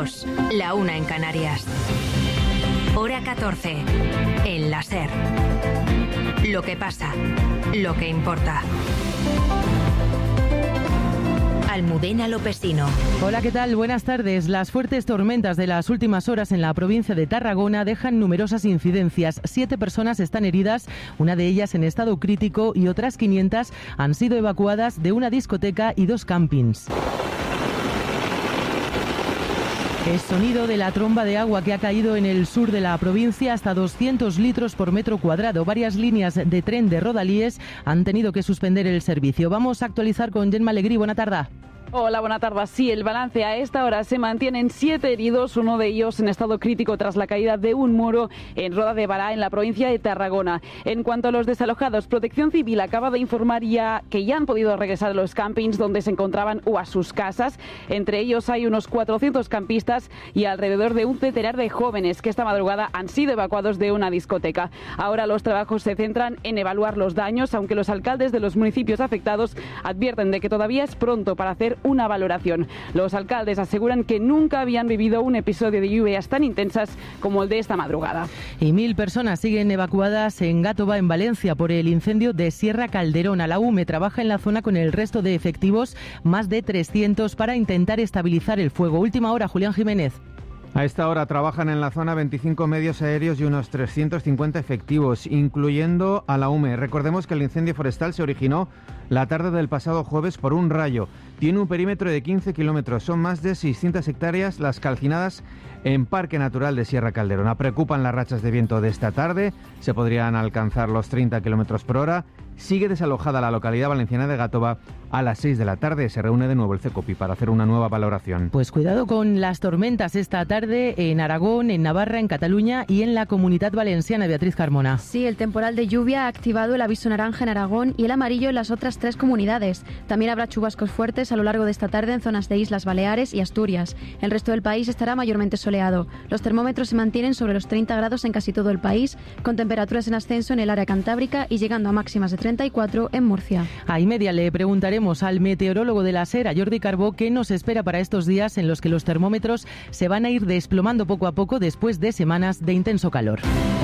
2, la 1 en Canarias. Hora 14, en la SER. Lo que pasa, lo que importa. Almudena Lopesino. Hola, ¿qué tal? Buenas tardes. Las fuertes tormentas de las últimas horas en la provincia de Tarragona dejan numerosas incidencias. 7 personas están heridas, una de ellas en estado crítico y otras 500 han sido evacuadas de una discoteca y 2 campings. El sonido de la tromba de agua que ha caído en el sur de la provincia, hasta 200 litros por metro cuadrado. Varias líneas de tren de Rodalies han tenido que suspender el servicio. Vamos a actualizar con Gemma Alegrí. Buena tarde. Hola, buena tarde. Sí, el balance a esta hora se mantienen 7 heridos, uno de ellos en estado crítico tras la caída de un muro en Roda de Bará, en la provincia de Tarragona. En cuanto a los desalojados, Protección Civil acaba de informar ya que ya han podido regresar a los campings donde se encontraban o a sus casas. Entre ellos hay unos 400 campistas y alrededor de un centenar de jóvenes que esta madrugada han sido evacuados de una discoteca. Ahora los trabajos se centran en evaluar los daños, aunque los alcaldes de los municipios afectados advierten de que todavía es pronto para hacer una valoración. Los alcaldes aseguran que nunca habían vivido un episodio de lluvias tan intensas como el de esta madrugada. Y 1000 personas siguen evacuadas en Gátova, en Valencia, por el incendio de Sierra Calderona. La UME trabaja en la zona con el resto de efectivos, más de 300, para intentar estabilizar el fuego. Última hora, Julián Jiménez. A esta hora trabajan en la zona 25 medios aéreos y unos 350 efectivos, incluyendo a la UME. Recordemos que el incendio forestal se originó la tarde del pasado jueves por un rayo. Tiene un perímetro de 15 kilómetros. Son más de 600 hectáreas las calcinadas en Parque Natural de Sierra Calderona. Preocupan las rachas de viento de esta tarde. Se podrían alcanzar los 30 kilómetros por hora. Sigue desalojada la localidad valenciana de Gátova. A las 6 de la tarde se reúne de nuevo el CECOPI para hacer una nueva valoración. Pues cuidado con las tormentas esta tarde en Aragón, en Navarra, en Cataluña y en la Comunidad Valenciana. Beatriz Carmona. Sí, el temporal de lluvia ha activado el aviso naranja en Aragón y el amarillo en las otras 3 comunidades. También habrá chubascos fuertes a lo largo de esta tarde en zonas de Islas Baleares y Asturias. El resto del país estará mayormente soleado. Los termómetros se mantienen sobre los 30 grados en casi todo el país, con temperaturas en ascenso en el área cantábrica y llegando a máximas de 34 en Murcia. A y media le preguntaremos al meteorólogo de la SER, a Jordi Carbó, qué nos espera para estos días en los que los termómetros se van a ir desplomando poco a poco después de semanas de intenso calor.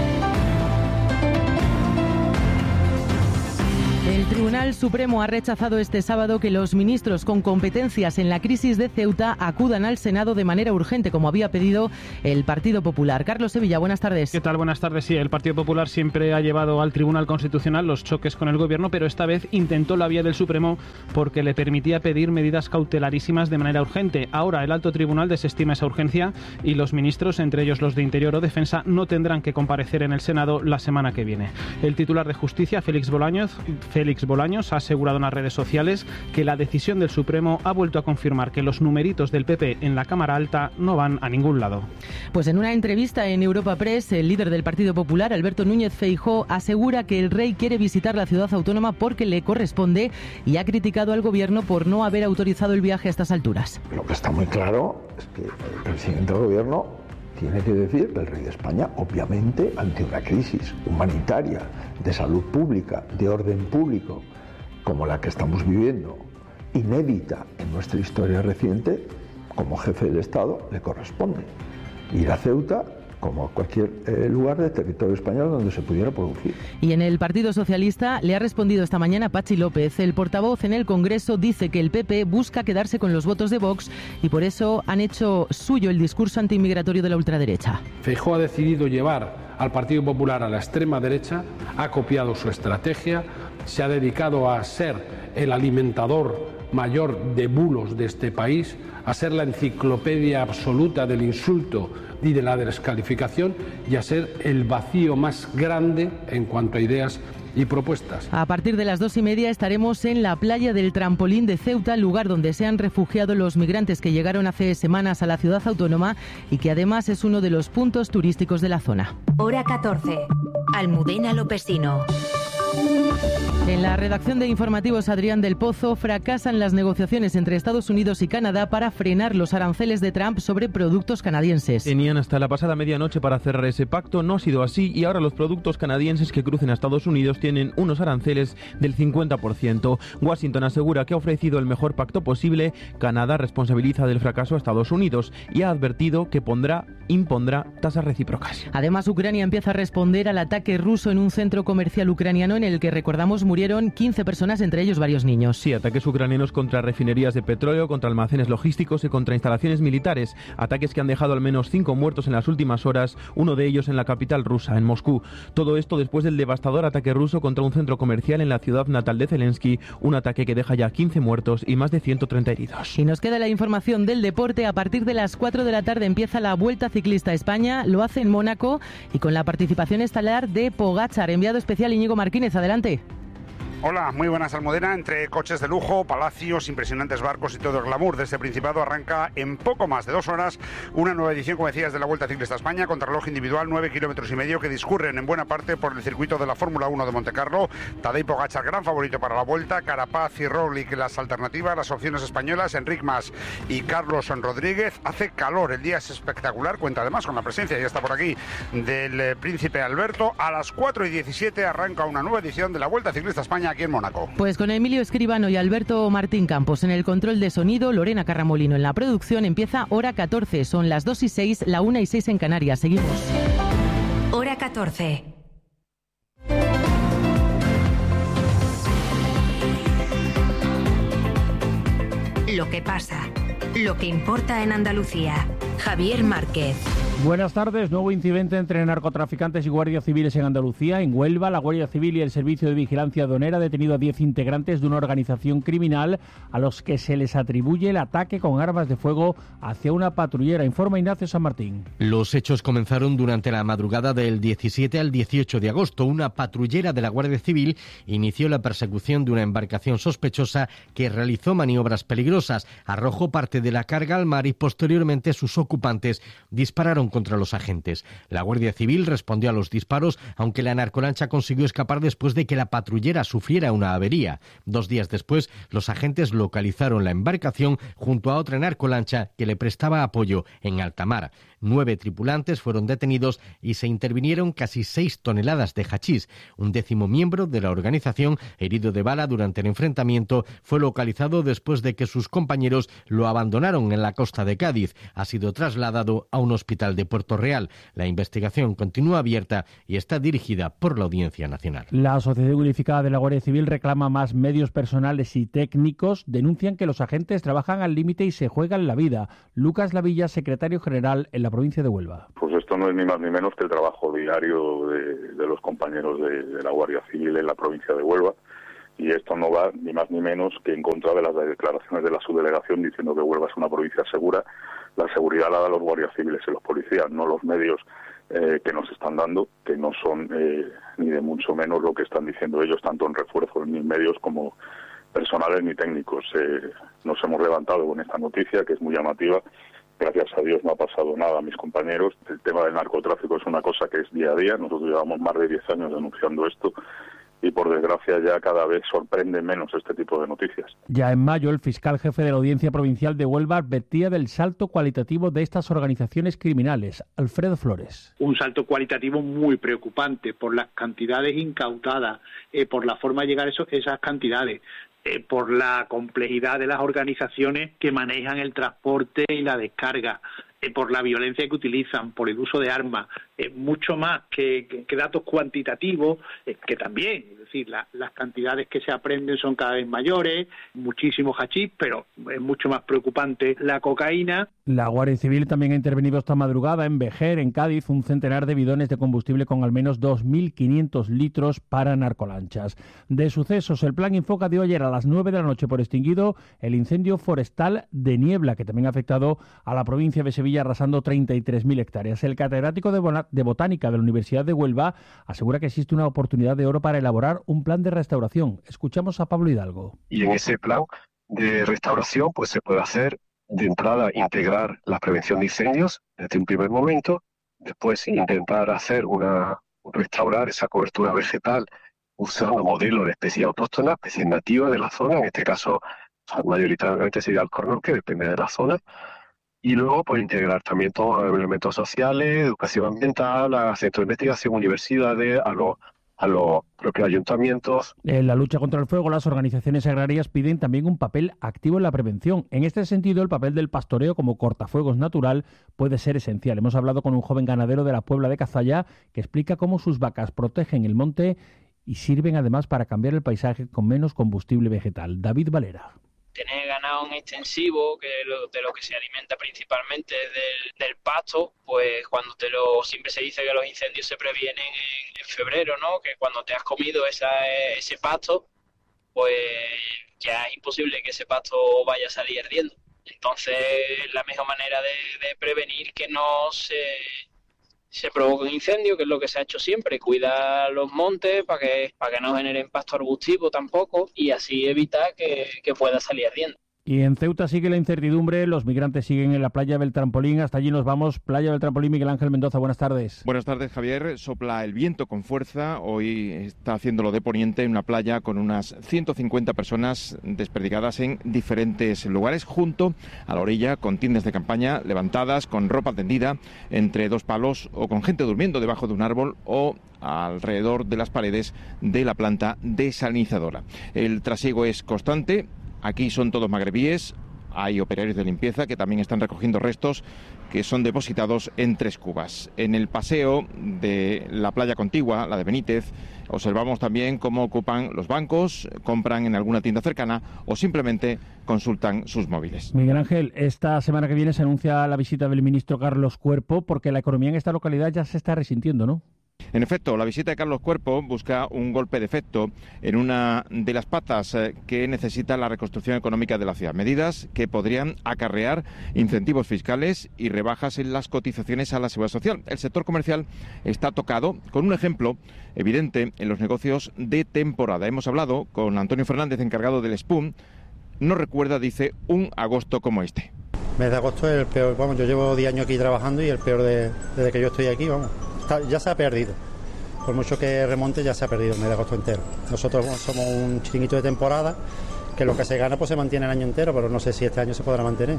El Tribunal Supremo ha rechazado este sábado que los ministros con competencias en la crisis de Ceuta acudan al Senado de manera urgente, como había pedido el Partido Popular. Carlos Sevilla, buenas tardes. ¿Qué tal? Buenas tardes. Sí, el Partido Popular siempre ha llevado al Tribunal Constitucional los choques con el Gobierno, pero esta vez intentó la vía del Supremo porque le permitía pedir medidas cautelarísimas de manera urgente. Ahora el Alto Tribunal desestima esa urgencia y los ministros, entre ellos los de Interior o Defensa, no tendrán que comparecer en el Senado la semana que viene. El titular de Justicia, Félix Bolaños, ha asegurado en las redes sociales que la decisión del Supremo ha vuelto a confirmar que los numeritos del PP en la Cámara Alta no van a ningún lado. Pues en una entrevista en Europa Press, el líder del Partido Popular, Alberto Núñez Feijóo, asegura que el rey quiere visitar la ciudad autónoma porque le corresponde y ha criticado al Gobierno por no haber autorizado el viaje a estas alturas. Lo que está muy claro es que el presidente del Gobierno tiene que decir que el rey de España, obviamente, ante una crisis humanitaria, de salud pública, de orden público, como la que estamos viviendo, inédita en nuestra historia reciente, como jefe del Estado, le corresponde ir a Ceuta, como a cualquier lugar del territorio español donde se pudiera producir. Y en el Partido Socialista le ha respondido esta mañana Patxi López. El portavoz en el Congreso dice que el PP busca quedarse con los votos de Vox y por eso han hecho suyo el discurso antiinmigratorio de la ultraderecha. Feijóo ha decidido llevar al Partido Popular a la extrema derecha, ha copiado su estrategia, se ha dedicado a ser el alimentador mayor de bulos de este país, a ser la enciclopedia absoluta del insulto y de la descalificación y a ser el vacío más grande en cuanto a ideas y propuestas. A partir de las 2:30 estaremos en la playa del Trampolín de Ceuta, lugar donde se han refugiado los migrantes que llegaron hace semanas a la ciudad autónoma y que además es uno de los puntos turísticos de la zona. Hora 14. Almudena Lopesino. En la redacción de informativos Adrián del Pozo, fracasan las negociaciones entre Estados Unidos y Canadá para frenar los aranceles de Trump sobre productos canadienses. Tenían hasta la pasada medianoche para cerrar ese pacto, no ha sido así y ahora los productos canadienses que crucen a Estados Unidos tienen unos aranceles del 50%. Washington asegura que ha ofrecido el mejor pacto posible. Canadá responsabiliza del fracaso a Estados Unidos y ha advertido que impondrá tasas recíprocas. Además, Ucrania empieza a responder al ataque ruso en un centro comercial ucraniano en el que, recordamos, murieron 15 personas, entre ellos varios niños. Sí, ataques ucranianos contra refinerías de petróleo, contra almacenes logísticos y contra instalaciones militares. Ataques que han dejado al menos 5 muertos en las últimas horas, uno de ellos en la capital rusa, en Moscú. Todo esto después del devastador ataque ruso contra un centro comercial en la ciudad natal de Zelensky, un ataque que deja ya 15 muertos y más de 130 heridos. Y nos queda la información del deporte. A partir de las 4 de la tarde empieza la Vuelta Ciclista a España, lo hace en Mónaco y con la participación estelar de Pogačar. Enviado especial Íñigo Martínez, adelante. Hola, muy buenas, Almudena. Entre coches de lujo, palacios, impresionantes barcos y todo el glamour de este Principado arranca en poco más de 2 horas una nueva edición, como decías, de la Vuelta Ciclista a España, contrarreloj individual, 9,5 kilómetros que discurren en buena parte por el circuito de la Fórmula 1 de Montecarlo. Tadej Pogačar, gran favorito para la Vuelta, Carapaz y Roglic las alternativas, las opciones españolas, Enric Mas y Carlos Rodríguez. Hace calor, el día es espectacular, cuenta además con la presencia, ya está por aquí, del Príncipe Alberto. A las 4:17 arranca una nueva edición de la Vuelta Ciclista a España aquí en Mónaco. Pues con Emilio Escribano y Alberto Martín Campos en el control de sonido, Lorena Carramolino en la producción, empieza hora 14. Son las 2:06, la 1:06 en Canarias. Seguimos. Hora 14. Lo que pasa, lo que importa en Andalucía. Javier Márquez. Buenas tardes. Nuevo incidente entre narcotraficantes y guardias civiles en Andalucía. En Huelva, la Guardia Civil y el Servicio de Vigilancia Aduanera ha detenido a 10 integrantes de una organización criminal a los que se les atribuye el ataque con armas de fuego hacia una patrullera. Informa Ignacio San Martín. Los hechos comenzaron durante la madrugada del 17 al 18 de agosto. Una patrullera de la Guardia Civil inició la persecución de una embarcación sospechosa que realizó maniobras peligrosas. Arrojó parte de la carga al mar y posteriormente sus ocupantes dispararon contra los agentes. La Guardia Civil respondió a los disparos, aunque la narcolancha consiguió escapar después de que la patrullera sufriera una avería. 2 días después, los agentes localizaron la embarcación junto a otra narcolancha que le prestaba apoyo en alta mar. 9 tripulantes fueron detenidos y se intervinieron casi 6 toneladas de hachís. Un 10º miembro de la organización, herido de bala durante el enfrentamiento, fue localizado después de que sus compañeros lo abandonaron en la costa de Cádiz. Ha sido trasladado a un hospital de Puerto Real. La investigación continúa abierta y está dirigida por la Audiencia Nacional. La Asociación Unificada de la Guardia Civil reclama más medios personales y técnicos. Denuncian que los agentes trabajan al límite y se juegan la vida. Lucas Lavilla, secretario general en la provincia de Huelva. Pues esto no es ni más ni menos que el trabajo diario de los compañeros de la Guardia Civil en la provincia de Huelva. Y esto no va ni más ni menos que en contra de las declaraciones de la subdelegación diciendo que Huelva es una provincia segura. La seguridad la dan los guardias civiles y los policías, no los medios que nos están dando, que no son ni de mucho menos lo que están diciendo ellos, tanto en refuerzos ni medios como personales ni técnicos. Nos hemos levantado con esta noticia que es muy llamativa. Gracias a Dios no ha pasado nada a mis compañeros. El tema del narcotráfico es una cosa que es día a día. Nosotros llevamos más de 10 años denunciando esto y por desgracia ya cada vez sorprende menos este tipo de noticias. Ya en mayo, el fiscal jefe de la Audiencia Provincial de Huelva advertía del salto cualitativo de estas organizaciones criminales. Alfredo Flores. Un salto cualitativo muy preocupante por las cantidades incautadas, por la forma de llegar a esas cantidades, por la complejidad de las organizaciones que manejan el transporte y la descarga, por la violencia que utilizan, por el uso de armas, mucho más que datos cuantitativos, que también, es decir, las cantidades que se aprenden son cada vez mayores, muchísimo hachís, pero es mucho más preocupante la cocaína. La Guardia Civil también ha intervenido esta madrugada en Vejer, en Cádiz, un centenar de bidones de combustible con al menos 2.500 litros para narcolanchas. De sucesos, el Plan Infoca dio ayer a las 9 de la noche por extinguido el incendio forestal de Niebla, que también ha afectado a la provincia de Sevilla, arrasando 33.000 hectáreas. El catedrático de Botánica de la Universidad de Huelva asegura que existe una oportunidad de oro para elaborar un plan de restauración. Escuchamos a Pablo Hidalgo. Y en ese plan de restauración pues se puede hacer de entrada integrar la prevención de incendios desde un primer momento, después intentar hacer restaurar esa cobertura vegetal usando modelos de especies autóctonas, especies nativas de la zona, en este caso mayoritariamente sería alcornón, que depende de la zona, y luego pues integrar también todos los elementos sociales, educación ambiental, a centros de investigación, universidades, a los propios ayuntamientos. En la lucha contra el fuego, las organizaciones agrarias piden también un papel activo en la prevención. En este sentido, el papel del pastoreo como cortafuegos natural puede ser esencial. Hemos hablado con un joven ganadero de la Puebla de Cazalla que explica cómo sus vacas protegen el monte y sirven además para cambiar el paisaje con menos combustible vegetal. David Valera. Tener ganado en extensivo, que de lo que se alimenta principalmente del pasto, pues siempre se dice que los incendios se previenen en febrero, ¿no? Que cuando te has comido ese pasto, pues ya es imposible que ese pasto vaya a salir ardiendo. Entonces, la mejor manera de prevenir que no se provoque un incendio, que es lo que se ha hecho siempre, cuidar los montes para que no generen pasto arbustivo tampoco y así evitar que pueda salir ardiendo. Y en Ceuta sigue la incertidumbre, los migrantes siguen en la playa del Trampolín, hasta allí nos vamos. Playa del Trampolín, Miguel Ángel Mendoza, buenas tardes. Buenas tardes, Javier. Sopla el viento con fuerza, hoy está haciéndolo de poniente en una playa con unas 150 personas desperdigadas en diferentes lugares, junto a la orilla, con tiendas de campaña levantadas, con ropa tendida entre dos palos o con gente durmiendo debajo de un árbol o alrededor de las paredes de la planta desalinizadora. El trasiego es constante. Aquí son todos magrebíes, hay operarios de limpieza que también están recogiendo restos que son depositados en 3 cubas. En el paseo de la playa contigua, la de Benítez, observamos también cómo ocupan los bancos, compran en alguna tienda cercana o simplemente consultan sus móviles. Miguel Ángel, esta semana que viene se anuncia la visita del ministro Carlos Cuerpo, porque la economía en esta localidad ya se está resintiendo, ¿no? En efecto, la visita de Carlos Cuerpo busca un golpe de efecto en una de las patas que necesita la reconstrucción económica de la ciudad. Medidas que podrían acarrear incentivos fiscales y rebajas en las cotizaciones a la seguridad social. El sector comercial está tocado, con un ejemplo evidente en los negocios de temporada. Hemos hablado con Antonio Fernández, encargado del SPUM. No recuerda, dice, un agosto como este. Mes de agosto es el peor. Vamos, yo llevo 10 años aquí trabajando y el peor desde que yo estoy aquí, vamos. Ya se ha perdido. Por mucho que remonte, ya se ha perdido el mes de agosto entero. Nosotros somos un chiringuito de temporada que lo que se gana pues se mantiene el año entero, pero no sé si este año se podrá mantener.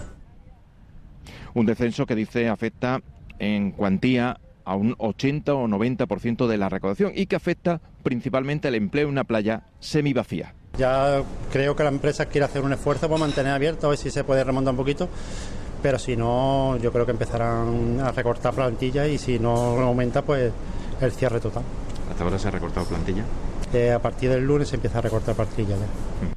Un descenso que dice afecta en cuantía a un 80 o 90% de la recaudación y que afecta principalmente al empleo en una playa semivacía. Ya creo que la empresa quiere hacer un esfuerzo por mantener abierto, a ver si se puede remontar un poquito. Pero si no, yo creo que empezarán a recortar plantilla y si no aumenta, pues el cierre total. ¿Hasta ahora se ha recortado plantilla? A partir del lunes se empieza a recortar plantilla ya.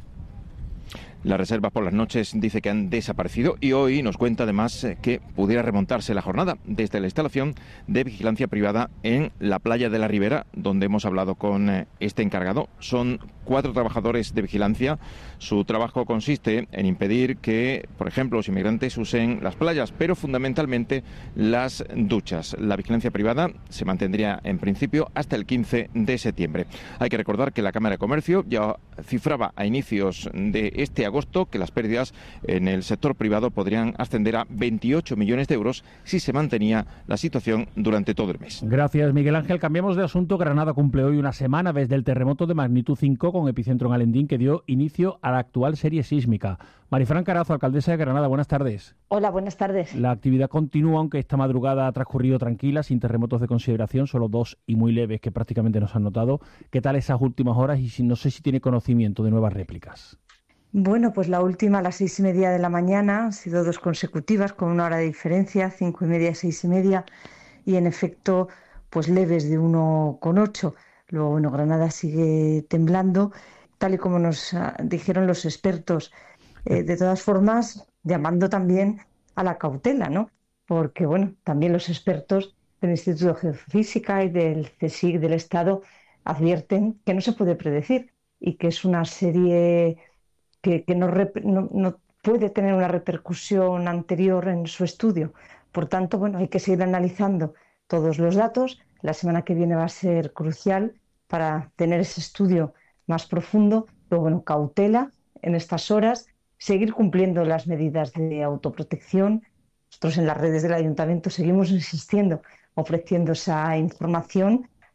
Las reservas por las noches dice que han desaparecido y hoy nos cuenta además que pudiera remontarse la jornada desde la instalación de vigilancia privada en la playa de la Ribera, donde hemos hablado con este encargado. Son 4 trabajadores de vigilancia. Su trabajo consiste en impedir que, por ejemplo, los inmigrantes usen las playas, pero fundamentalmente las duchas. La vigilancia privada se mantendría en principio hasta el 15 de septiembre. Hay que recordar que la Cámara de Comercio ya cifraba a inicios de este agosto que las pérdidas en el sector privado podrían ascender a 28 millones de euros si se mantenía la situación durante todo el mes. Gracias, Miguel Ángel. Cambiamos de asunto. Granada cumple hoy una semana desde el terremoto de magnitud 5 con epicentro en Alendín que dio inicio a la actual serie sísmica. Marifran Carazo, alcaldesa de Granada, buenas tardes. Hola, buenas tardes. La actividad continúa, aunque esta madrugada ha transcurrido tranquila, sin terremotos de consideración, solo 2 y muy leves que prácticamente nos han notado. ¿Qué tal esas últimas horas y no sé si tiene conocimiento de nuevas réplicas? Bueno, pues la última a las 6:30 de la mañana, han sido 2 consecutivas con 1 hora de diferencia, 5:30 y 6:30, y en efecto, pues leves de 1,8. Luego, bueno, Granada sigue temblando, tal y como nos dijeron los expertos. De todas formas, llamando también a la cautela, ¿no? Porque, bueno, también los expertos del Instituto de Geofísica y del CSIC del Estado advierten que no se puede predecir y que es una serie que no puede tener una repercusión anterior en su estudio. Por tanto, bueno, hay que seguir analizando todos los datos. La semana que viene va a ser crucial para tener ese estudio más profundo. Pero bueno, cautela en estas horas, seguir cumpliendo las medidas de autoprotección. Nosotros en las redes del Ayuntamiento seguimos insistiendo, ofreciendo esa información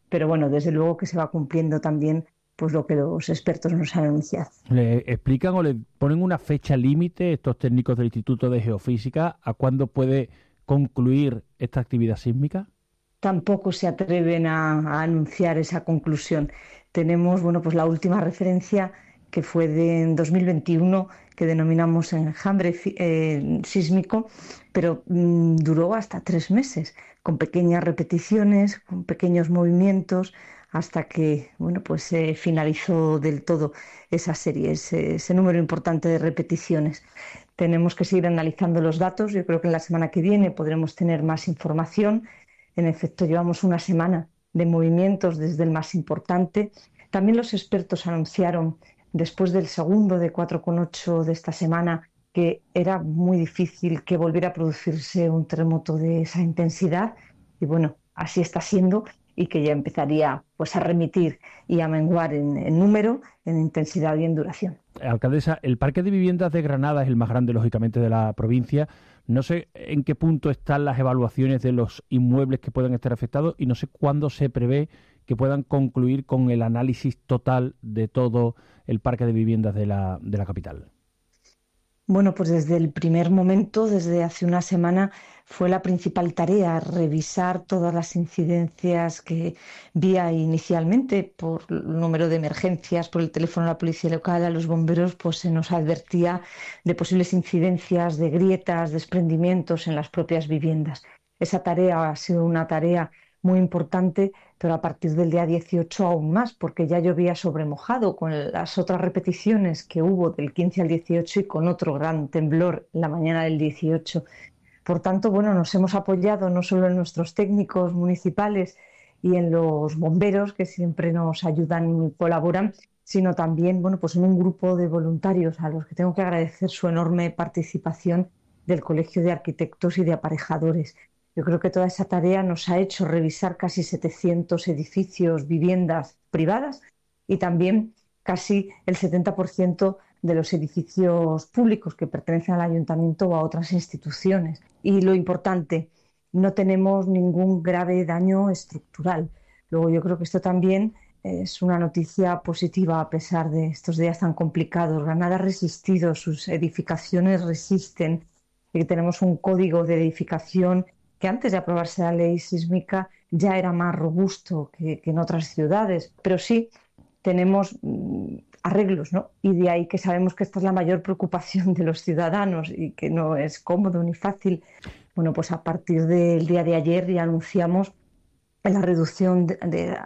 pero bueno, desde luego que se va cumpliendo también pues lo que los expertos nos han anunciado. ¿Le explican o le ponen una fecha límite estos técnicos del Instituto de Geofísica a cuándo puede concluir esta actividad sísmica? Tampoco se atreven a anunciar esa conclusión. Tenemos, bueno, pues la última referencia que fue de 2021, que denominamos enjambre sísmico, pero duró hasta 3 meses, con pequeñas repeticiones, con pequeños movimientos, hasta que, bueno, pues se finalizó del todo esa serie, ese número importante de repeticiones. Tenemos que seguir analizando los datos. Yo creo que en la semana que viene podremos tener más información. En efecto, llevamos una semana de movimientos desde el más importante. También los expertos anunciaron, después del segundo de 4,8 de esta semana, que era muy difícil que volviera a producirse un terremoto de esa intensidad. Y bueno, así está siendo, y que ya empezaría pues a remitir y a menguar en número, en intensidad y en duración. Alcaldesa, el parque de viviendas de Granada es el más grande, lógicamente, de la provincia. No sé en qué punto están las evaluaciones de los inmuebles que puedan estar afectados y no sé cuándo se prevé que puedan concluir con el análisis total de todo el parque de viviendas de la capital. Bueno, pues desde el primer momento, desde hace una semana, fue la principal tarea revisar todas las incidencias que vía inicialmente por el número de emergencias, por el teléfono a la policía local, a los bomberos, pues se nos advertía de posibles incidencias, de grietas, desprendimientos en las propias viviendas. Esa tarea ha sido una tarea muy importante, pero a partir del día 18 aún más, porque ya llovía sobre mojado con las otras repeticiones que hubo del 15 al 18 y con otro gran temblor la mañana del 18. Por tanto, bueno, nos hemos apoyado no solo en nuestros técnicos municipales y en los bomberos, que siempre nos ayudan y colaboran, sino también, bueno, pues en un grupo de voluntarios a los que tengo que agradecer su enorme participación del Colegio de Arquitectos y de Aparejadores. Yo creo que toda esa tarea nos ha hecho revisar casi 700 edificios, viviendas privadas y también casi el 70% de los edificios públicos que pertenecen al ayuntamiento o a otras instituciones. Y lo importante, no tenemos ningún grave daño estructural. Luego yo creo que esto también es una noticia positiva a pesar de estos días tan complicados. Granada ha resistido, sus edificaciones resisten, y tenemos un código de edificación que antes de aprobarse la ley sísmica ya era más robusto que en otras ciudades, pero sí tenemos arreglos, ¿no? Y de ahí que sabemos que esta es la mayor preocupación de los ciudadanos y que no es cómodo ni fácil. Bueno, pues a partir del día de ayer ya anunciamos la reducción de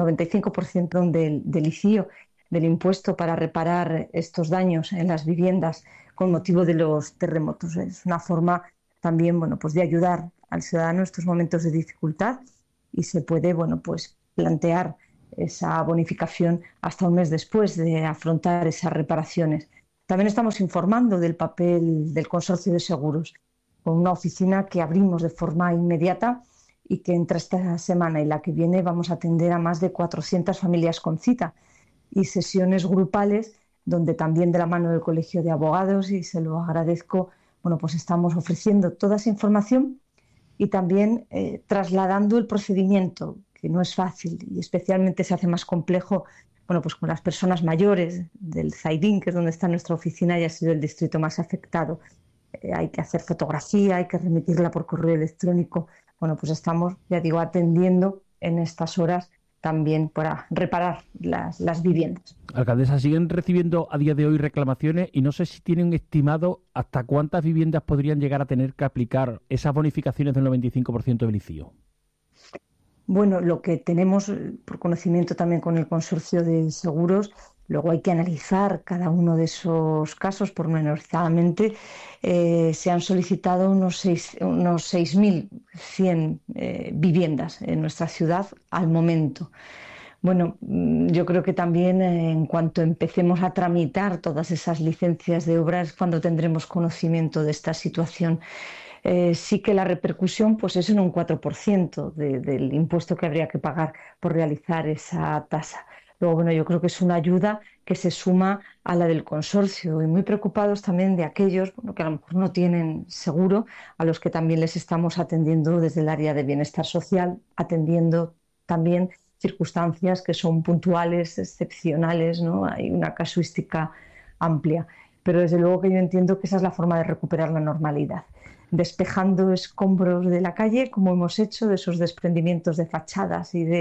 95% del ICIO, del impuesto para reparar estos daños en las viviendas con motivo de los terremotos. Es una forma también, bueno, pues de ayudar al ciudadano en estos momentos de dificultad y se puede, bueno, pues plantear esa bonificación hasta un mes después de afrontar esas reparaciones. También estamos informando del papel del Consorcio de Seguros, con una oficina que abrimos de forma inmediata y que entre esta semana y la que viene vamos a atender a más de 400 familias con cita y sesiones grupales donde también de la mano del Colegio de Abogados, y se lo agradezco, bueno, pues estamos ofreciendo toda esa información y también trasladando el procedimiento, que no es fácil y especialmente se hace más complejo, bueno, pues con las personas mayores del Zaidín, que es donde está nuestra oficina y ha sido el distrito más afectado. Hay que hacer fotografía, hay que remitirla por correo electrónico. Bueno, pues estamos, ya digo, atendiendo en estas horas también para reparar las viviendas. Alcaldesa, siguen recibiendo a día de hoy reclamaciones y no sé si tienen estimado hasta cuántas viviendas podrían llegar a tener que aplicar esas bonificaciones del 95% del ICIO. Bueno, lo que tenemos por conocimiento también con el Consorcio de Seguros, luego hay que analizar cada uno de esos casos pormenorizadamente. Se han solicitado unos 6.100 viviendas en nuestra ciudad al momento. Bueno, yo creo que también en cuanto empecemos a tramitar todas esas licencias de obras, cuando tendremos conocimiento de esta situación. Sí que la repercusión pues es en un 4% del impuesto que habría que pagar por realizar esa tasa. Luego, bueno, yo creo que es una ayuda que se suma a la del consorcio y muy preocupados también de aquellos, bueno, que a lo mejor no tienen seguro, a los que también les estamos atendiendo desde el área de bienestar social, atendiendo también circunstancias que son puntuales, excepcionales, ¿no? Hay una casuística amplia, pero desde luego que yo entiendo que esa es la forma de recuperar la normalidad, despejando escombros de la calle, como hemos hecho, de esos desprendimientos de fachadas y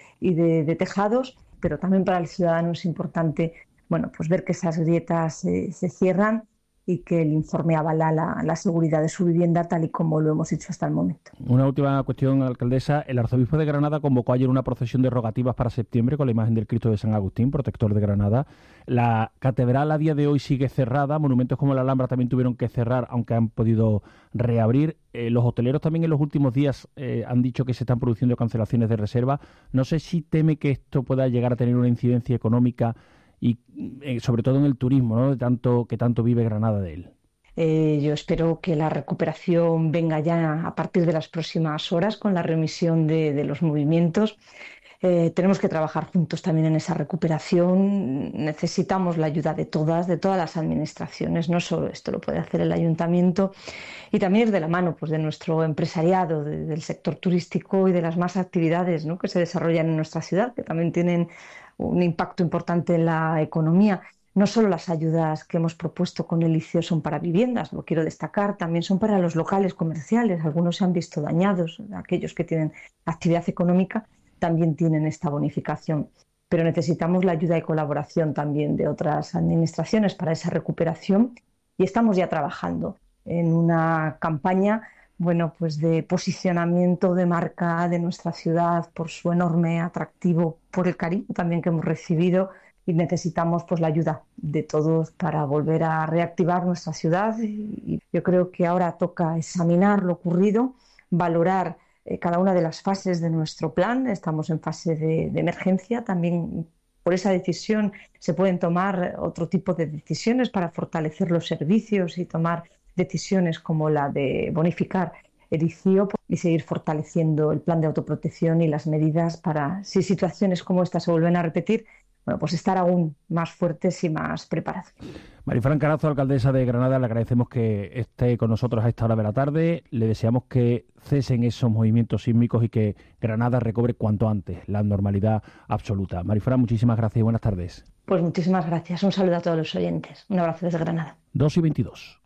de tejados, pero también para el ciudadano es importante, bueno, pues ver que esas grietas se cierran y que el informe avala la seguridad de su vivienda tal y como lo hemos hecho hasta el momento. Una última cuestión, alcaldesa. El arzobispo de Granada convocó ayer una procesión de rogativas para septiembre con la imagen del Cristo de San Agustín, protector de Granada. La catedral a día de hoy sigue cerrada, monumentos como la Alhambra también tuvieron que cerrar, aunque han podido reabrir. Los hoteleros también en los últimos días han dicho que se están produciendo cancelaciones de reserva. No sé si teme que esto pueda llegar a tener una incidencia económica y sobre todo en el turismo, ¿no? que tanto vive Granada de él. Yo espero que la recuperación venga ya a partir de las próximas horas con la remisión de los movimientos. Tenemos que trabajar juntos también en esa recuperación. Necesitamos la ayuda de todas las administraciones. No solo esto lo puede hacer el ayuntamiento, y también es de la mano pues, de nuestro empresariado, del sector turístico y de las más actividades, ¿no? que se desarrollan en nuestra ciudad, que también tienen un impacto importante en la economía. No solo las ayudas que hemos propuesto con el ICIO son para viviendas, lo quiero destacar, también son para los locales comerciales. Algunos se han visto dañados, aquellos que tienen actividad económica también tienen esta bonificación. Pero necesitamos la ayuda y colaboración también de otras administraciones para esa recuperación, y estamos ya trabajando en una campaña pues de posicionamiento de marca de nuestra ciudad por su enorme atractivo, por el cariño también que hemos recibido, y necesitamos pues la ayuda de todos para volver a reactivar nuestra ciudad. Y yo creo que ahora toca examinar lo ocurrido, valorar cada una de las fases de nuestro plan. Estamos en fase de emergencia, también por esa decisión se pueden tomar otro tipo de decisiones para fortalecer los servicios y tomar decisiones como la de bonificar el ICIO y seguir fortaleciendo el plan de autoprotección y las medidas para, si situaciones como esta se vuelven a repetir, pues estar aún más fuertes y más preparados. Marifran Carazo, alcaldesa de Granada, le agradecemos que esté con nosotros a esta hora de la tarde. Le deseamos que cesen esos movimientos sísmicos y que Granada recobre cuanto antes la normalidad absoluta. Marifran, muchísimas gracias y buenas tardes. Pues muchísimas gracias. Un saludo a todos los oyentes. Un abrazo desde Granada. 2:22.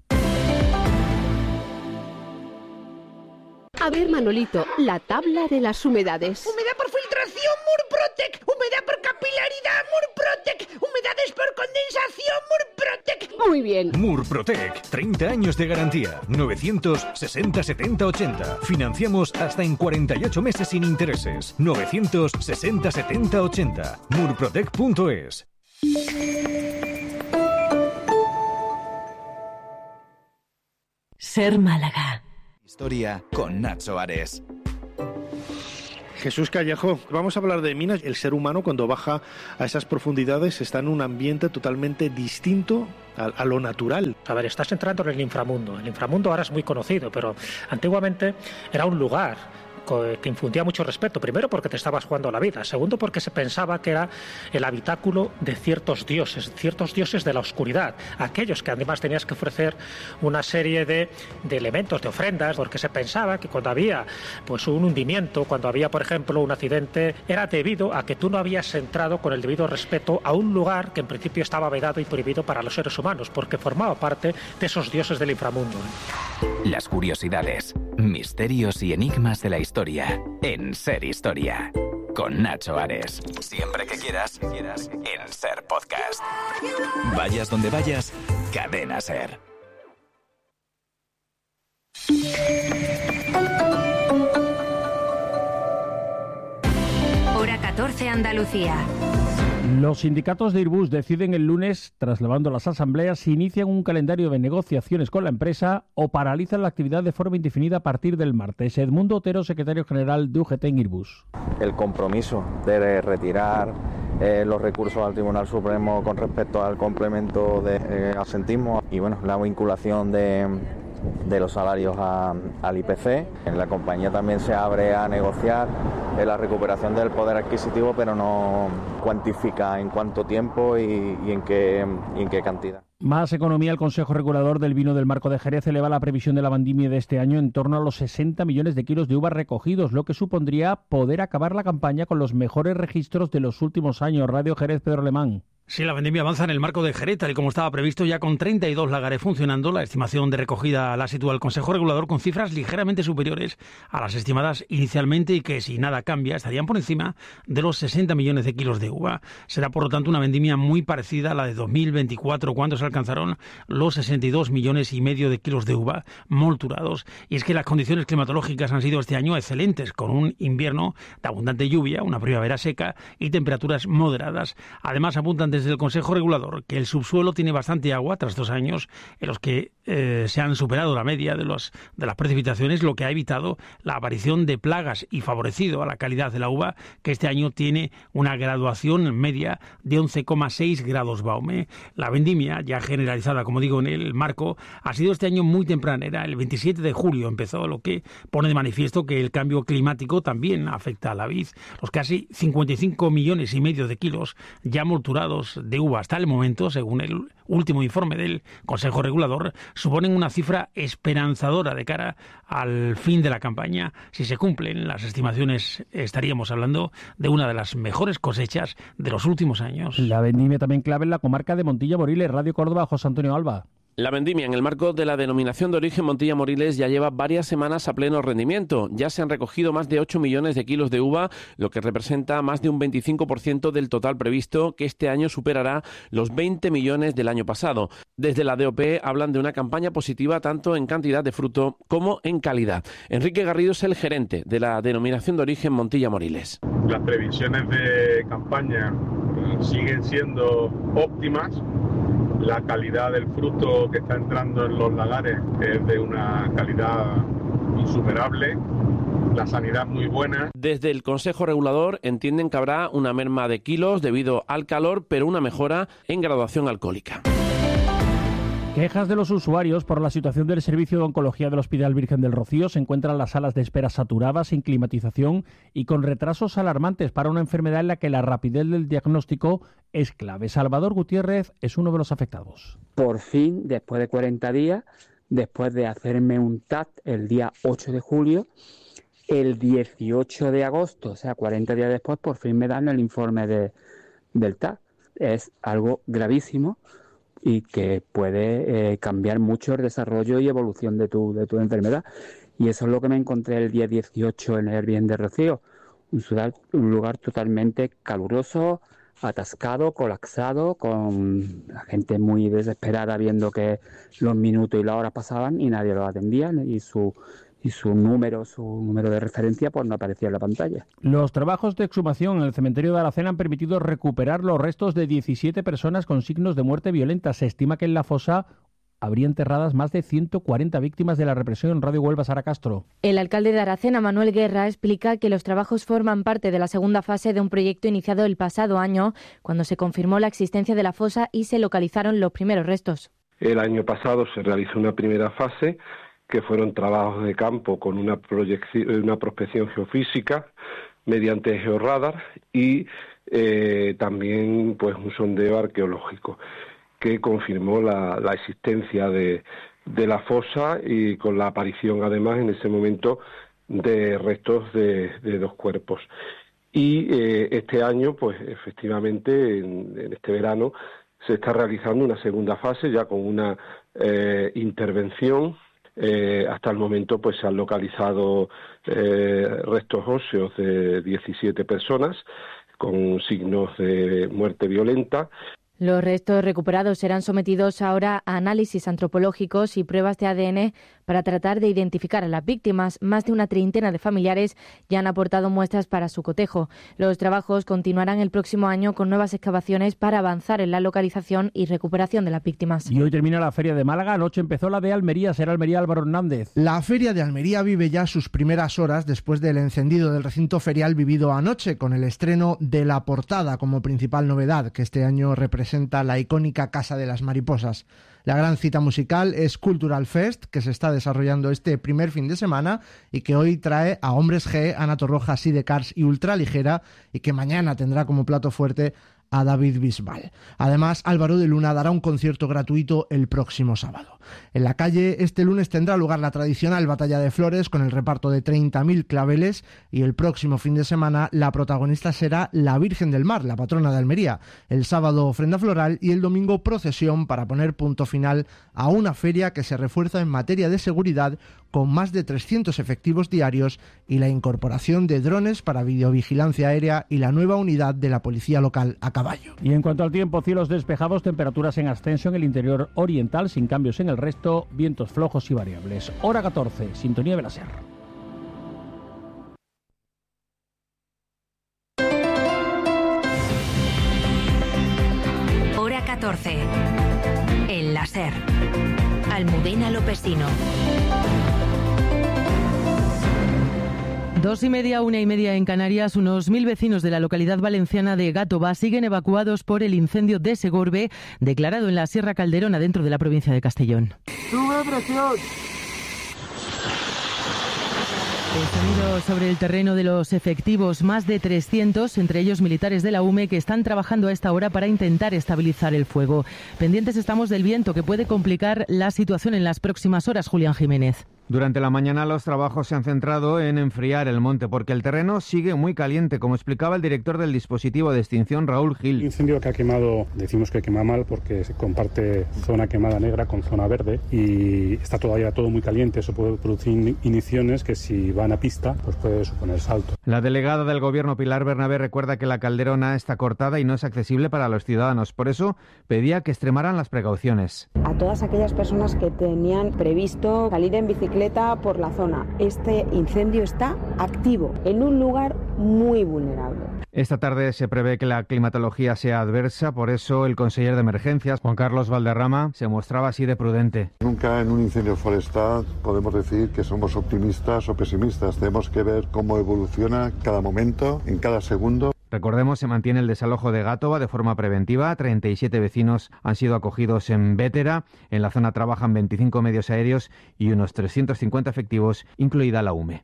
A ver, Manolito, la tabla de las humedades. Humedad por filtración, Murprotec. Humedad por capilaridad, Murprotec. Humedades por condensación, Murprotec. Muy bien. Murprotec, 30 años de garantía. 960 70 80. Financiamos hasta en 48 meses sin intereses. 960 70 80. Murprotec.es. Ser Málaga. Historia con Nacho Ares. Jesús Callejo, vamos a hablar de minas. El ser humano cuando baja a esas profundidades está en un ambiente totalmente distinto a lo natural. A ver, estás entrando en el inframundo. El inframundo ahora es muy conocido, pero antiguamente era un lugar que infundía mucho respeto. Primero porque te estabas jugando la vida. Segundo porque se pensaba que era el habitáculo de ciertos dioses de la oscuridad. Aquellos que además tenías que ofrecer una serie de elementos, de ofrendas, porque se pensaba que cuando había pues un hundimiento, cuando había por ejemplo un accidente, era debido a que tú no habías entrado con el debido respeto a un lugar que en principio estaba vedado y prohibido para los seres humanos, porque formaba parte de esos dioses del inframundo. Las curiosidades, misterios y enigmas de la historia en Ser Historia con Nacho Ares. Siempre que quieras en Ser Podcast. Vayas donde vayas, Cadena Ser. Hora 14 Andalucía. Los sindicatos de Airbus deciden el lunes, trasladando las asambleas, si inician un calendario de negociaciones con la empresa o paralizan la actividad de forma indefinida a partir del martes. Edmundo Otero, secretario general de UGT en Airbus. El compromiso de retirar los recursos al Tribunal Supremo con respecto al complemento de asentismo y la vinculación de los salarios al IPC. La compañía también se abre a negociar la recuperación del poder adquisitivo, pero no cuantifica en cuánto tiempo y en qué cantidad. Más economía. El Consejo Regulador del Vino del Marco de Jerez eleva la previsión de la vendimia de este año en torno a los 60 millones de kilos de uvas recogidos, lo que supondría poder acabar la campaña con los mejores registros de los últimos años. Radio Jerez, Pedro Alemán. Sí, la vendimia avanza en el Marco de Jerez, tal y como estaba previsto, ya con 32 lagares funcionando. La estimación de recogida la sitúa el Consejo Regulador con cifras ligeramente superiores a las estimadas inicialmente y que, si nada cambia, estarían por encima de los 60 millones de kilos de uva. Será, por lo tanto, una vendimia muy parecida a la de 2024, cuando se alcanzaron los 62 millones y medio de kilos de uva molturados. Y es que las condiciones climatológicas han sido este año excelentes, con un invierno de abundante lluvia, una primavera seca y temperaturas moderadas. Además, apuntan desde el Consejo Regulador que el subsuelo tiene bastante agua tras 2 años en los que se han superado la media de las precipitaciones, lo que ha evitado la aparición de plagas y favorecido a la calidad de la uva, que este año tiene una graduación media de 11,6 grados Baume. La vendimia, ya generalizada, como digo, en el Marco, ha sido este año muy tempranera. El 27 de julio empezó, lo que pone de manifiesto que el cambio climático también afecta a la vid. Los casi 55 millones y medio de kilos ya molturados de uva hasta el momento, según el último informe del Consejo Regulador, suponen una cifra esperanzadora de cara al fin de la campaña. Si se cumplen las estimaciones, estaríamos hablando de una de las mejores cosechas de los últimos años. La vendimia también clave en la comarca de Montilla-Moriles. Radio Córdoba, José Antonio Alba. La vendimia en el marco de la denominación de origen Montilla-Moriles ya lleva varias semanas a pleno rendimiento. Ya se han recogido más de 8 millones de kilos de uva, lo que representa más de un 25% del total previsto, que este año superará los 20 millones del año pasado. Desde la DOP hablan de una campaña positiva tanto en cantidad de fruto como en calidad. Enrique Garrido es el gerente de la denominación de origen Montilla-Moriles. Las previsiones de campaña siguen siendo óptimas. La calidad del fruto que está entrando en los lagares es de una calidad insuperable. La sanidad muy buena. Desde el Consejo Regulador entienden que habrá una merma de kilos debido al calor, pero una mejora en graduación alcohólica. Quejas de los usuarios por la situación del servicio de oncología del Hospital Virgen del Rocío. Se encuentran las salas de espera saturadas, sin climatización y con retrasos alarmantes para una enfermedad en la que la rapidez del diagnóstico es clave. Salvador Gutiérrez es uno de los afectados. Por fin, después de 40 días, después de hacerme un TAC el día 8 de julio, el 18 de agosto, o sea, 40 días después, por fin me dan el informe del TAC. Es algo gravísimo y que puede cambiar mucho el desarrollo y evolución de tu enfermedad. Y eso es lo que me encontré el día 18 en el Virgen de Rocío. Un lugar totalmente caluroso, atascado, colapsado, con la gente muy desesperada viendo que los minutos y las horas pasaban y nadie los atendía, y su número de referencia pues no aparecía en la pantalla. Los trabajos de exhumación en el cementerio de Aracena han permitido recuperar los restos de 17 personas con signos de muerte violenta. Se estima que en la fosa habría enterradas más de 140 víctimas de la represión. En Radio Huelva, Sara Castro. El alcalde de Aracena, Manuel Guerra, explica que los trabajos forman parte de la segunda fase de un proyecto iniciado el pasado año, cuando se confirmó la existencia de la fosa y se localizaron los primeros restos. El año pasado se realizó una primera fase, que fueron trabajos de campo con una prospección geofísica mediante georradar y también pues un sondeo arqueológico que confirmó la existencia de la fosa, y con la aparición además en ese momento de restos de 2 cuerpos. Y este año, pues efectivamente, en este verano, se está realizando una segunda fase ya con una intervención. Hasta el momento pues se han localizado restos óseos de 17 personas con signos de muerte violenta. Los restos recuperados serán sometidos ahora a análisis antropológicos y pruebas de ADN para tratar de identificar a las víctimas. Más de una treintena de familiares ya han aportado muestras para su cotejo. Los trabajos continuarán el próximo año con nuevas excavaciones para avanzar en la localización y recuperación de las víctimas. Y hoy termina la Feria de Málaga. Anoche empezó la de Almería. Será Almería, Álvaro Hernández. La Feria de Almería vive ya sus primeras horas después del encendido del recinto ferial vivido anoche, con el estreno de La Portada como principal novedad, que este año representa la icónica Casa de las Mariposas. La gran cita musical es Cultural Fest, que se está desarrollando este primer fin de semana y que hoy trae a Hombres G, Ana Torroja, Sidecars y Ultraligera, y que mañana tendrá como plato fuerte a David Bisbal. Además, Álvaro de Luna dará un concierto gratuito el próximo sábado. En la calle, este lunes tendrá lugar la tradicional Batalla de Flores con el reparto de 30.000 claveles y el próximo fin de semana la protagonista será la Virgen del Mar, la patrona de Almería. El sábado ofrenda floral y el domingo procesión para poner punto final a una feria que se refuerza en materia de seguridad con más de 300 efectivos diarios y la incorporación de drones para videovigilancia aérea y la nueva unidad de la policía local a caballo. Y en cuanto al tiempo, cielos despejados, temperaturas en ascenso en el interior oriental, sin cambios en el resto, vientos flojos y variables. Hora 14, sintonía de la SER. Hora 14, en la SER. Almudena Lopesino. 2:30, 1:30 en Canarias. Unos 1.000 vecinos de la localidad valenciana de Gàtova siguen evacuados por el incendio de Segorbe, declarado en la Sierra Calderona, dentro de la provincia de Castellón. ¡Sube presión! El sonido sobre el terreno de los efectivos, más de 300, entre ellos militares de la UME, que están trabajando a esta hora para intentar estabilizar el fuego. Pendientes estamos del viento, que puede complicar la situación en las próximas horas. Julián Jiménez. Durante la mañana los trabajos se han centrado en enfriar el monte porque el terreno sigue muy caliente, como explicaba el director del dispositivo de extinción, Raúl Gil. El incendio que ha quemado, decimos que quema mal porque se comparte zona quemada negra con zona verde y está todavía todo muy caliente. Eso puede producir igniciones que, si van a pista, pues puede suponer salto. La delegada del Gobierno, Pilar Bernabé, recuerda que la Calderona está cortada y no es accesible para los ciudadanos. Por eso pedía que extremaran las precauciones. A todas aquellas personas que tenían previsto salir en bicicleta por la zona, este incendio está activo en un lugar muy vulnerable. Esta tarde se prevé que la climatología sea adversa, por eso el consejero de emergencias, Juan Carlos Valderrama, se mostraba así de prudente. Nunca en un incendio forestal podemos decir que somos optimistas o pesimistas. Tenemos que ver cómo evoluciona cada momento, en cada segundo. Recordemos, se mantiene el desalojo de Gàtova de forma preventiva. 37 vecinos han sido acogidos en Bétera. En la zona trabajan 25 medios aéreos y unos 350 efectivos, incluida la UME.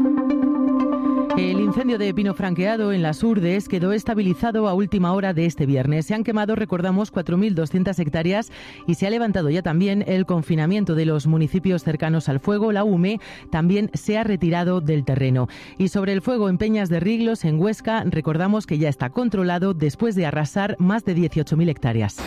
El incendio de Pino Franqueado en las Urdes quedó estabilizado a última hora de este viernes. Se han quemado, recordamos, 4.200 hectáreas y se ha levantado ya también el confinamiento de los municipios cercanos al fuego. La UME también se ha retirado del terreno. Y sobre el fuego en Peñas de Riglos, en Huesca, recordamos que ya está controlado después de arrasar más de 18.000 hectáreas.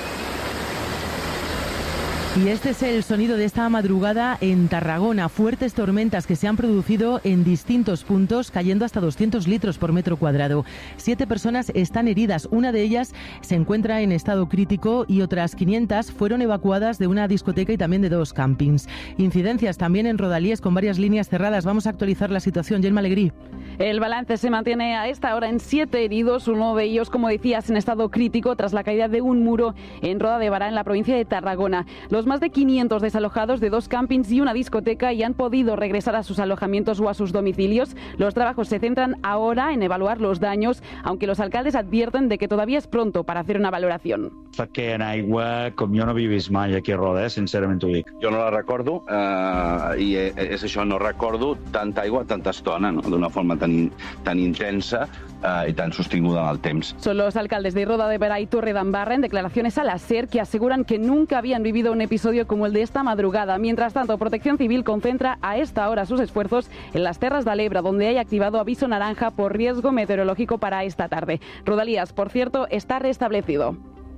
Y este es el sonido de esta madrugada en Tarragona. Fuertes tormentas que se han producido en distintos puntos, cayendo hasta 200 litros por metro cuadrado. 7 personas están heridas. Una de ellas se encuentra en estado crítico y otras 500 fueron evacuadas de una discoteca y también de 2 campings. Incidencias también en Rodalies con varias líneas cerradas. Vamos a actualizar la situación. Gemma Alegrí. El balance se mantiene a esta hora en 7 heridos. Uno de ellos, como decías, en estado crítico tras la caída de un muro en Roda de Bará, en la provincia de Tarragona. Los más de 500 desalojados de 2 campings y una discoteca y han podido regresar a sus alojamientos o a sus domicilios. Los trabajos se centran ahora en evaluar los daños, aunque los alcaldes advierten de que todavía es pronto para hacer una valoración. Perquè en aigua, com jo no he vist mai aquí a Roda, sincerament ho dic. Jo no la recordo, i és això, no recordo tanta aigua, tanta estona, no? D'una forma tan intensa y tan sostinguda en el temps. Son los alcaldes de Roda de Bará y Torredembarra en declaraciones a la SER que aseguran que nunca habían vivido un episodio como el de esta madrugada. Mientras tanto, Protección Civil concentra a esta hora sus esfuerzos en las Terras de l'Ebre, donde hay activado aviso naranja por riesgo meteorológico para esta tarde. Rodalías, por cierto, está restablecido.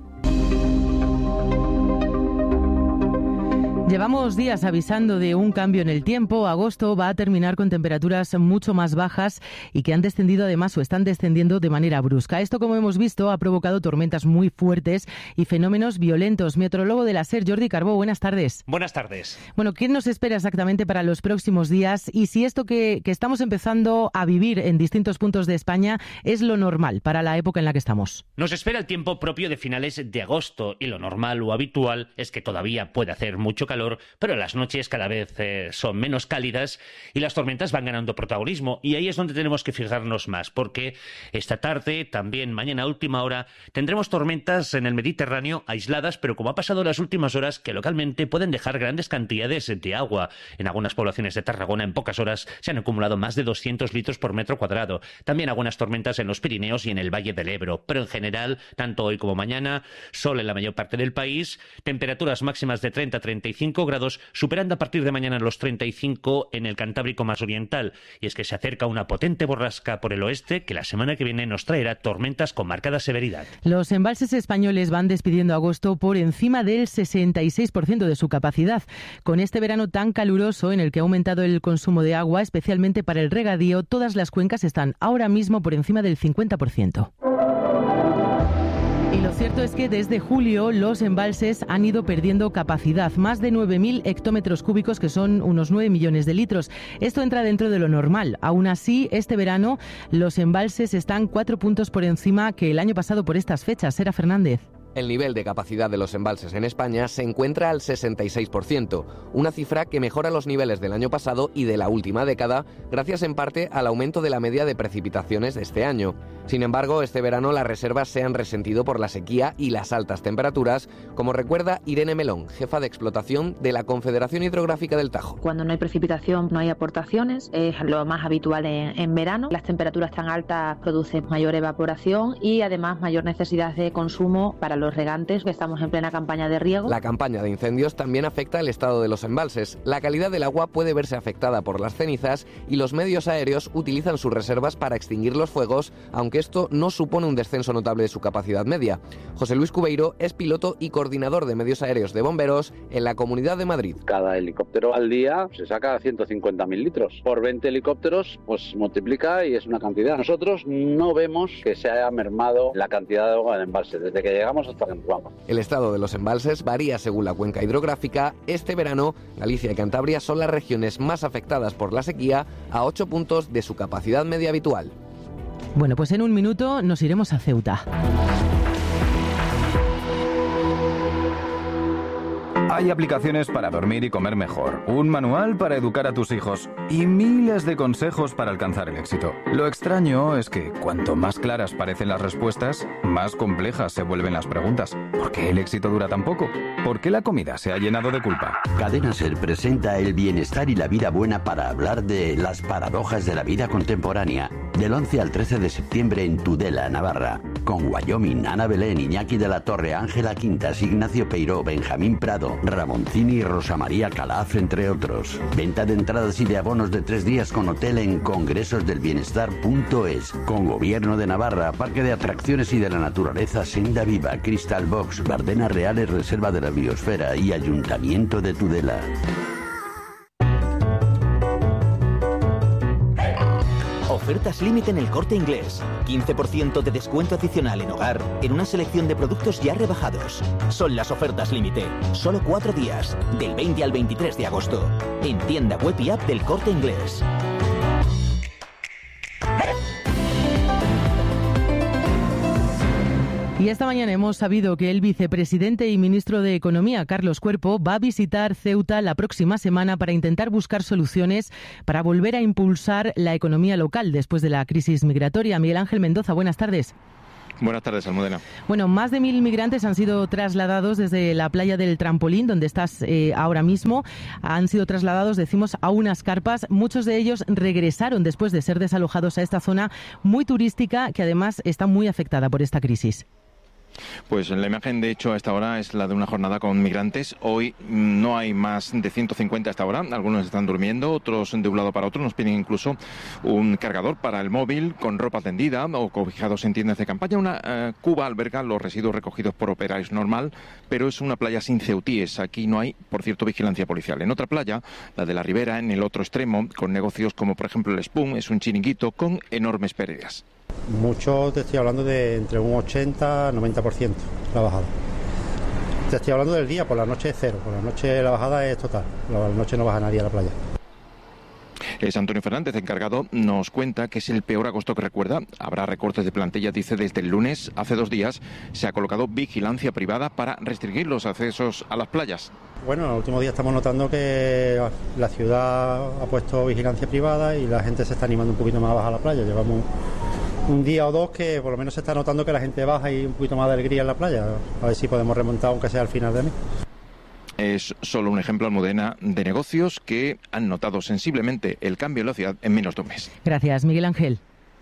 Llevamos días avisando de un cambio en el tiempo. Agosto va a terminar con temperaturas mucho más bajas y que han descendido además o están descendiendo de manera brusca. Esto, como hemos visto, ha provocado tormentas muy fuertes y fenómenos violentos. Meteorólogo de la SER, Jordi Carbó, buenas tardes. Buenas tardes. Bueno, ¿qué nos espera exactamente para los próximos días? Y si esto que estamos empezando a vivir en distintos puntos de España es lo normal para la época en la que estamos. Nos espera el tiempo propio de finales de agosto y lo normal o habitual es que todavía puede hacer mucho calor calor, pero las noches cada vez son menos cálidas y las tormentas van ganando protagonismo. Y ahí es donde tenemos que fijarnos más, porque esta tarde, también mañana a última hora, tendremos tormentas en el Mediterráneo aisladas, pero como ha pasado en las últimas horas, que localmente pueden dejar grandes cantidades de agua. En algunas poblaciones de Tarragona, en pocas horas, se han acumulado más de 200 litros por metro cuadrado. También algunas tormentas en los Pirineos y en el Valle del Ebro. Pero en general, tanto hoy como mañana, sol en la mayor parte del país, temperaturas máximas de 30 a 35 grados, superando a partir de mañana los 35 en el Cantábrico más oriental. Y es que se acerca una potente borrasca por el oeste que la semana que viene nos traerá tormentas con marcada severidad. Los embalses españoles van despidiendo agosto por encima del 66% de su capacidad. Con este verano tan caluroso en el que ha aumentado el consumo de agua, especialmente para el regadío, todas las cuencas están ahora mismo por encima del 50%. Y lo cierto es que desde julio los embalses han ido perdiendo capacidad, más de 9.000 hectómetros cúbicos, que son unos 9 millones de litros. Esto entra dentro de lo normal. Aún así, este verano los embalses están 4 puntos por encima que el año pasado por estas fechas. Sera Fernández. El nivel de capacidad de los embalses en España se encuentra al 66%, una cifra que mejora los niveles del año pasado y de la última década, gracias en parte al aumento de la media de precipitaciones de este año. Sin embargo, este verano las reservas se han resentido por la sequía y las altas temperaturas, como recuerda Irene Melón, jefa de explotación de la Confederación Hidrográfica del Tajo. Cuando no hay precipitación, no hay aportaciones, es lo más habitual en verano. Las temperaturas tan altas producen mayor evaporación y además mayor necesidad de consumo para los regantes, que estamos en plena campaña de riego. La campaña de incendios también afecta el estado de los embalses. La calidad del agua puede verse afectada por las cenizas y los medios aéreos utilizan sus reservas para extinguir los fuegos, aunque esto no supone un descenso notable de su capacidad media. José Luis Cubeiro es piloto y coordinador de medios aéreos de bomberos en la Comunidad de Madrid. Cada helicóptero al día se saca 150.000 litros. Por 20 helicópteros, pues multiplica y es una cantidad. Nosotros no vemos que se haya mermado la cantidad de agua del embalse, desde que llegamos hasta que nos vamos. El estado de los embalses varía según la cuenca hidrográfica. Este verano, Galicia y Cantabria son las regiones más afectadas por la sequía, a 8 puntos de su capacidad media habitual. Bueno, pues en un minuto nos iremos a Ceuta. Hay aplicaciones para dormir y comer mejor, un manual para educar a tus hijos y miles de consejos para alcanzar el éxito. Lo extraño es que cuanto más claras parecen las respuestas, más complejas se vuelven las preguntas. ¿Por qué el éxito dura tan poco? ¿Por qué la comida se ha llenado de culpa? Cadena SER presenta el bienestar y la vida buena para hablar de las paradojas de la vida contemporánea. Del 11 al 13 de septiembre en Tudela, Navarra. Con Wyoming, Ana Belén, Iñaki de la Torre, Ángela Quintas, Ignacio Peiró, Benjamín Prado, Ramoncini y Rosa María Calaf, entre otros. Venta de entradas y de abonos de 3 días con hotel en congresosdelbienestar.es. Con Gobierno de Navarra, Parque de Atracciones y de la Naturaleza Senda Viva, Crystal Box, Bardenas Reales, Reserva de la Biosfera y Ayuntamiento de Tudela. Ofertas límite en El Corte Inglés. 15% de descuento adicional en hogar en una selección de productos ya rebajados. Son las ofertas límite. Solo 4 días, del 20 al 23 de agosto. En tienda web y app del Corte Inglés. Y esta mañana hemos sabido que el vicepresidente y ministro de Economía, Carlos Cuerpo, va a visitar Ceuta la próxima semana para intentar buscar soluciones para volver a impulsar la economía local después de la crisis migratoria. Miguel Ángel Mendoza, buenas tardes. Buenas tardes, Almudena. Bueno, más de 1.000 migrantes han sido trasladados desde la playa del Trampolín, donde estás ahora mismo. Han sido trasladados, decimos, a unas carpas. Muchos de ellos regresaron después de ser desalojados a esta zona muy turística, que además está muy afectada por esta crisis. Pues la imagen, de hecho, a esta hora es la de una jornada con migrantes. Hoy no hay más de 150 a esta hora. Algunos están durmiendo, otros de un lado para otro. Nos piden incluso un cargador para el móvil con ropa tendida o cobijados en tiendas de campaña. Una cuba alberga los residuos recogidos por operarios normal, pero es una playa sin ceutíes. Aquí no hay, por cierto, vigilancia policial. En otra playa, la de la Ribera, en el otro extremo, con negocios como, por ejemplo, el Spoon, es un chiringuito con enormes pérdidas. Mucho, te estoy hablando de entre un 80-90% la bajada. Te estoy hablando del día, por la noche es cero, por la noche la bajada es total, por la noche no baja nadie a la playa. Es Antonio Fernández, encargado, nos cuenta que es el peor agosto que recuerda. Habrá recortes de plantilla, dice, desde el lunes. Hace 2 días se ha colocado vigilancia privada para restringir los accesos a las playas. Bueno, en los últimos días estamos notando que la ciudad ha puesto vigilancia privada y la gente se está animando un poquito más a bajar a la playa. Llevamos un día o dos que por lo menos se está notando que la gente baja y un poquito más de alegría en la playa. A ver si podemos remontar aunque sea al final de mes. Es solo un ejemplo, Almudena, de negocios que han notado sensiblemente el cambio en la ciudad en menos de un mes. Gracias, Miguel Ángel.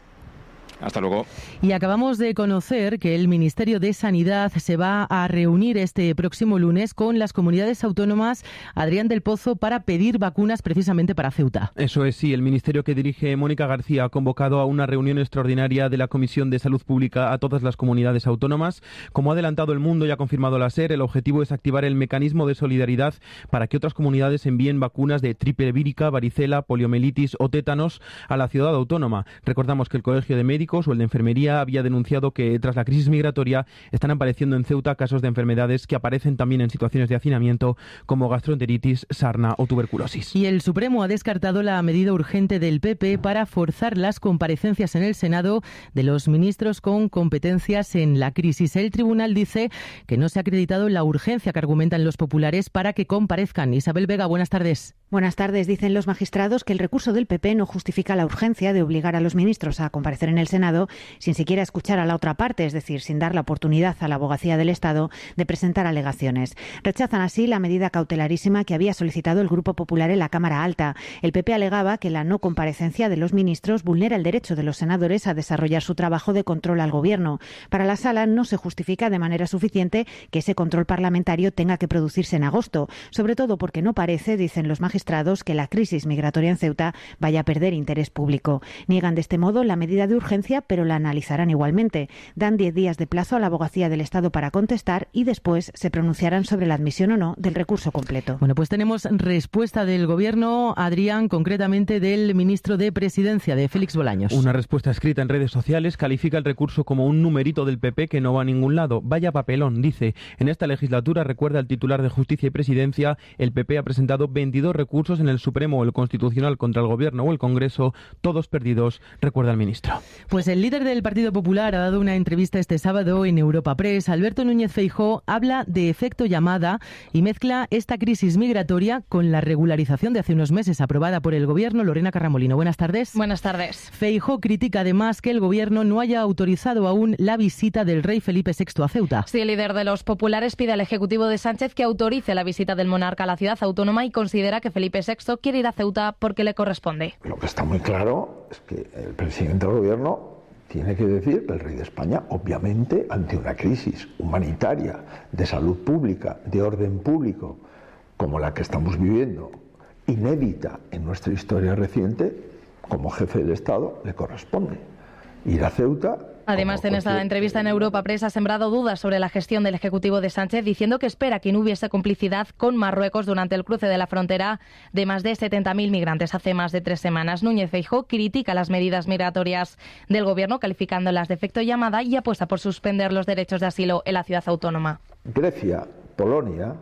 Hasta luego. Y acabamos de conocer que el Ministerio de Sanidad se va a reunir este próximo lunes con las comunidades autónomas, Adrián del Pozo, para pedir vacunas precisamente para Ceuta. Eso es, sí. El ministerio que dirige Mónica García ha convocado a una reunión extraordinaria de la Comisión de Salud Pública a todas las comunidades autónomas. Como ha adelantado El Mundo y ha confirmado la SER, el objetivo es activar el mecanismo de solidaridad para que otras comunidades envíen vacunas de triple vírica, varicela, poliomielitis o tétanos a la ciudad autónoma. Recordamos que el Colegio de Médicos o el de Enfermería había denunciado que tras la crisis migratoria están apareciendo en Ceuta casos de enfermedades que aparecen también en situaciones de hacinamiento como gastroenteritis, sarna o tuberculosis. Y el Supremo ha descartado la medida urgente del PP para forzar las comparecencias en el Senado de los ministros con competencias en la crisis. El tribunal dice que no se ha acreditado la urgencia que argumentan los populares para que comparezcan. Isabel Vega, buenas tardes. Buenas tardes. Dicen los magistrados que el recurso del PP no justifica la urgencia de obligar a los ministros a comparecer en el Senado sin siquiera escuchar a la otra parte, es decir, sin dar la oportunidad a la abogacía del Estado de presentar alegaciones. Rechazan así la medida cautelarísima que había solicitado el Grupo Popular en la Cámara Alta. El PP alegaba que la no comparecencia de los ministros vulnera el derecho de los senadores a desarrollar su trabajo de control al Gobierno. Para la Sala no se justifica de manera suficiente que ese control parlamentario tenga que producirse en agosto, sobre todo porque no parece, dicen los magistrados, que la crisis migratoria en Ceuta vaya a perder interés público. Niegan de este modo la medida de urgencia, pero la analizarán igualmente. Dan 10 días de plazo a la abogacía del Estado para contestar y después se pronunciarán sobre la admisión o no del recurso completo. Bueno, pues tenemos respuesta del Gobierno, Adrián, concretamente del ministro de Presidencia, de Félix Bolaños. Una respuesta escrita en redes sociales califica el recurso como un numerito del PP que no va a ningún lado. Vaya papelón, dice. En esta legislatura, recuerda el titular de Justicia y Presidencia, el PP ha presentado 22 recursos en el Supremo o el Constitucional contra el Gobierno o el Congreso, todos perdidos, recuerda el ministro. Pues el líder del Partido Popular ha dado una entrevista este sábado en Europa Press. Alberto Núñez Feijóo habla de efecto llamada y mezcla esta crisis migratoria con la regularización de hace unos meses aprobada por el Gobierno. Lorena Carramolino, buenas tardes. Buenas tardes. Feijóo critica además que el Gobierno no haya autorizado aún la visita del rey Felipe VI a Ceuta. Sí, el líder de los populares pide al Ejecutivo de Sánchez que autorice la visita del monarca a la ciudad autónoma y considera que Felipe VI quiere ir a Ceuta porque le corresponde. Lo que está muy claro es que el presidente del Gobierno tiene que decir que el rey de España, obviamente, ante una crisis humanitaria, de salud pública, de orden público, como la que estamos viviendo, inédita en nuestra historia reciente, como jefe del Estado, le corresponde ir a Ceuta. Además, en esta entrevista en Europa Press ha sembrado dudas sobre la gestión del Ejecutivo de Sánchez, diciendo que espera que no hubiese complicidad con Marruecos durante el cruce de la frontera de más de 70.000 migrantes hace más de 3 semanas. Núñez Feijóo critica las medidas migratorias del Gobierno, calificándolas de efecto llamada, y apuesta por suspender los derechos de asilo en la ciudad autónoma. Grecia, Polonia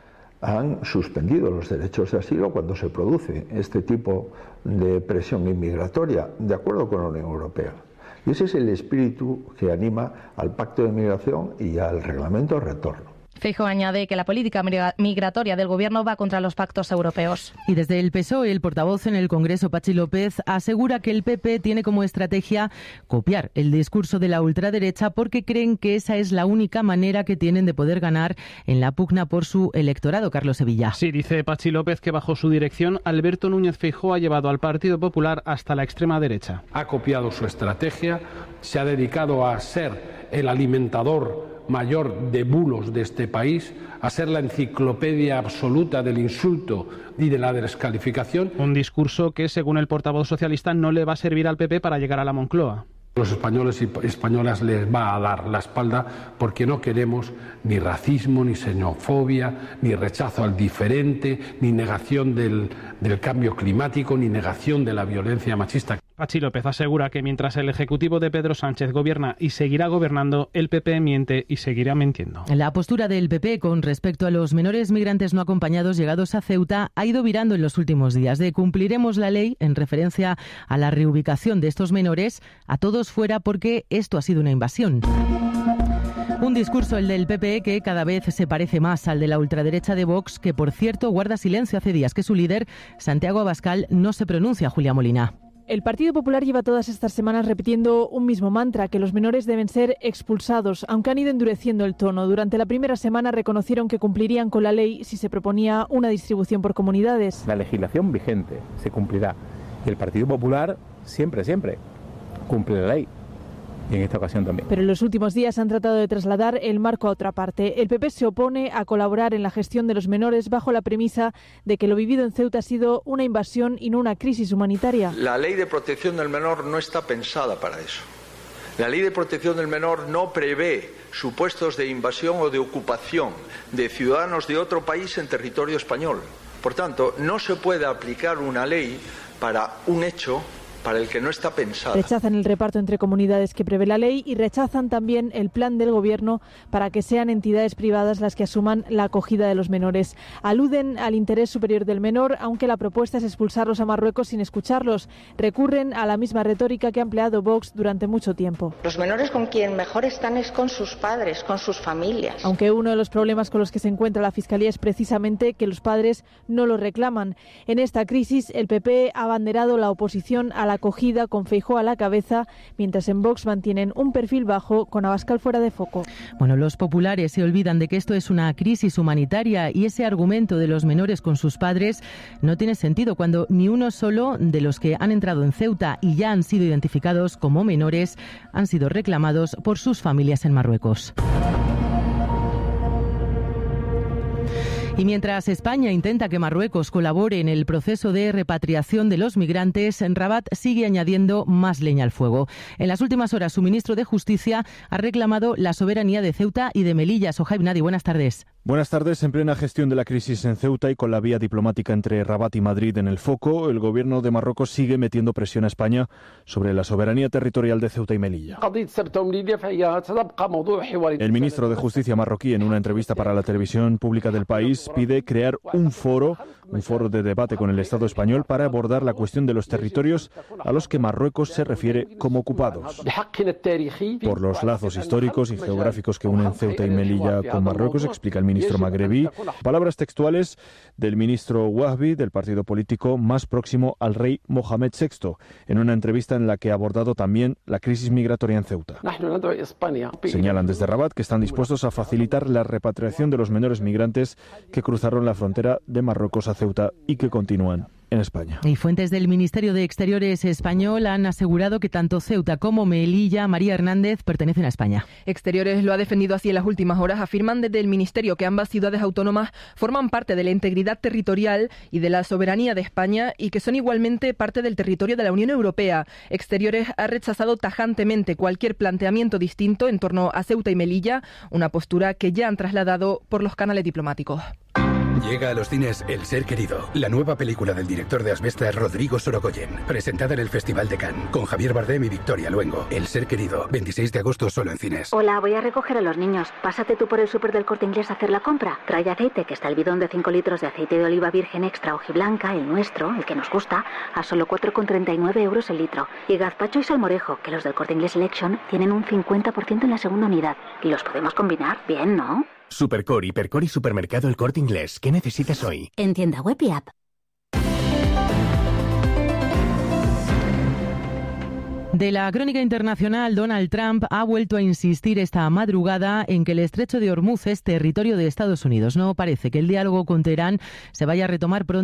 han suspendido los derechos de asilo cuando se produce este tipo de presión inmigratoria, de acuerdo con la Unión Europea. Y ese es el espíritu que anima al Pacto de Migración y al Reglamento de Retorno. Feijóo añade que la política migratoria del Gobierno va contra los pactos europeos. Y desde el PSOE, el portavoz en el Congreso, Patxi López, asegura que el PP tiene como estrategia copiar el discurso de la ultraderecha porque creen que esa es la única manera que tienen de poder ganar en la pugna por su electorado. Carlos Sevilla. Sí, dice Patxi López que bajo su dirección Alberto Núñez Feijóo ha llevado al Partido Popular hasta la extrema derecha. Ha copiado su estrategia, se ha dedicado a ser el alimentador mayor de bulos de este país, a ser la enciclopedia absoluta del insulto y de la descalificación. Un discurso que, según el portavoz socialista, no le va a servir al PP para llegar a la Moncloa. Los españoles y españolas les va a dar la espalda porque no queremos ni racismo, ni xenofobia, ni rechazo al diferente, ni negación del del cambio climático ni negación de la violencia machista. Patxi López asegura que mientras el Ejecutivo de Pedro Sánchez gobierna y seguirá gobernando, el PP miente y seguirá mintiendo. La postura del PP con respecto a los menores migrantes no acompañados llegados a Ceuta ha ido virando en los últimos días. De cumpliremos la ley en referencia a la reubicación de estos menores, a todos fuera porque esto ha sido una invasión. Un discurso, el del PP, que cada vez se parece más al de la ultraderecha de Vox, que por cierto guarda silencio hace días que su líder, Santiago Abascal, no se pronuncia. Julia Molina. El Partido Popular lleva todas estas semanas repitiendo un mismo mantra, que los menores deben ser expulsados, aunque han ido endureciendo el tono. Durante la primera semana reconocieron que cumplirían con la ley si se proponía una distribución por comunidades. La legislación vigente se cumplirá y el Partido Popular siempre cumple la ley. Y en esta ocasión también. Pero en los últimos días han tratado de trasladar el marco a otra parte. El PP se opone a colaborar en la gestión de los menores bajo la premisa de que lo vivido en Ceuta ha sido una invasión y no una crisis humanitaria. La ley de protección del menor no está pensada para eso. La ley de protección del menor no prevé supuestos de invasión o de ocupación de ciudadanos de otro país en territorio español. Por tanto, no se puede aplicar una ley para un hecho para el que no está pensada. Rechazan el reparto entre comunidades que prevé la ley y rechazan también el plan del Gobierno para que sean entidades privadas las que asuman la acogida de los menores. Aluden al interés superior del menor, aunque la propuesta es expulsarlos a Marruecos sin escucharlos. Recurren a la misma retórica que ha empleado Vox durante mucho tiempo. Los menores con quien mejor están es con sus padres, con sus familias. Aunque uno de los problemas con los que se encuentra la Fiscalía es precisamente que los padres no lo reclaman. En esta crisis, el PP ha abanderado la oposición a la acogida con Feijóo a la cabeza, mientras en Vox mantienen un perfil bajo con Abascal fuera de foco. Bueno, los populares se olvidan de que esto es una crisis humanitaria y ese argumento de los menores con sus padres no tiene sentido cuando ni uno solo de los que han entrado en Ceuta y ya han sido identificados como menores han sido reclamados por sus familias en Marruecos. Y mientras España intenta que Marruecos colabore en el proceso de repatriación de los migrantes, Rabat sigue añadiendo más leña al fuego. En las últimas horas, su ministro de Justicia ha reclamado la soberanía de Ceuta y de Melilla. Sohaib Nadi, buenas tardes. Buenas tardes. En plena gestión de la crisis en Ceuta y con la vía diplomática entre Rabat y Madrid en el foco, el gobierno de Marruecos sigue metiendo presión a España sobre la soberanía territorial de Ceuta y Melilla. El ministro de Justicia marroquí, en una entrevista para la televisión pública del país, pide crear un foro de debate con el Estado español para abordar la cuestión de los territorios a los que Marruecos se refiere como ocupados. Por los lazos históricos y geográficos que unen Ceuta y Melilla con Marruecos, explica el ministro magrebí, palabras textuales del ministro Wahbi, del partido político más próximo al rey Mohamed VI, en una entrevista en la que ha abordado también la crisis migratoria en Ceuta. Señalan desde Rabat que están dispuestos a facilitar la repatriación de los menores migrantes que cruzaron la frontera de Marruecos a Ceuta y que continúan en España. Y fuentes del Ministerio de Exteriores español han asegurado que tanto Ceuta como Melilla, María Hernández, pertenecen a España. Exteriores lo ha defendido así en las últimas horas. Afirman desde el Ministerio que ambas ciudades autónomas forman parte de la integridad territorial y de la soberanía de España y que son igualmente parte del territorio de la Unión Europea. Exteriores ha rechazado tajantemente cualquier planteamiento distinto en torno a Ceuta y Melilla, una postura que ya han trasladado por los canales diplomáticos. Llega a los cines El Ser Querido, la nueva película del director de Asbestas, Rodrigo Sorogoyen, presentada en el Festival de Cannes, con Javier Bardem y Victoria Luengo. El Ser Querido, 26 de agosto solo en cines. Hola, voy a recoger a los niños. Pásate tú por el súper del Corte Inglés a hacer la compra. Trae aceite, que está el bidón de 5 litros de aceite de oliva virgen extra hojiblanca, el nuestro, el que nos gusta, a solo 4,39 euros el litro. Y gazpacho y salmorejo, que los del Corte Inglés Selection tienen un 50% en la segunda unidad. Y los podemos combinar bien, ¿no? Supercore, Hipercore y Supermercado El Corte Inglés. ¿Qué necesitas hoy? En tienda web y app. De la crónica internacional, Donald Trump ha vuelto a insistir esta madrugada en que el estrecho de Hormuz es territorio de Estados Unidos. No parece que el diálogo con Teherán se vaya a retomar pronto.